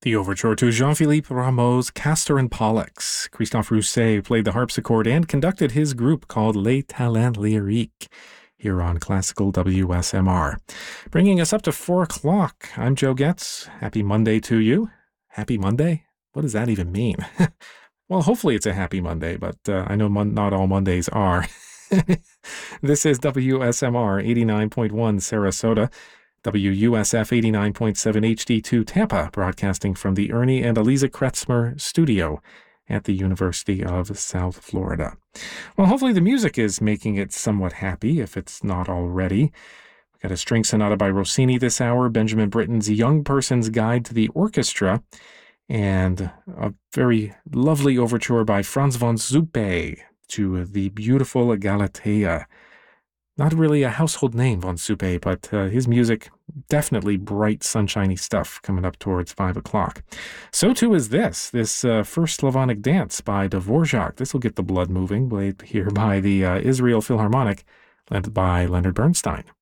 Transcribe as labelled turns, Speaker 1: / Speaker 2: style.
Speaker 1: The overture to Jean-Philippe Rameau's Castor and Pollux. Christophe Rousset played the harpsichord and conducted his group called Les Talents Lyriques here on Classical WSMR. Bringing us up to 4 o'clock, I'm Joe Getz. Happy Monday to you. Happy Monday? What does that even mean? Well, hopefully it's a happy Monday, but I know not all Mondays are. This is WSMR 89.1 Sarasota, WUSF 89.7 HD2 Tampa, broadcasting from the Ernie and Eliza Kretzmer studio at the University of South Florida. Well, hopefully the music is making it somewhat happy, if it's not already. We've got a string sonata by Rossini this hour, Benjamin Britten's Young Person's Guide to the Orchestra, and a very lovely overture by Franz von Zuppe to the beautiful Galatea. Not really a household name, von Zuppe, but his music, definitely bright, sunshiny stuff coming up towards 5 o'clock. So too is this first Slavonic dance by Dvorak. This will get the blood moving, played here by the Israel Philharmonic, led by Leonard Bernstein.